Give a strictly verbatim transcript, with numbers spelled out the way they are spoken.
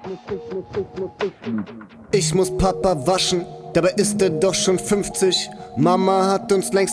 Ich muss Papa waschen, dabei ist er doch schon fünfzig. Mama hat uns längst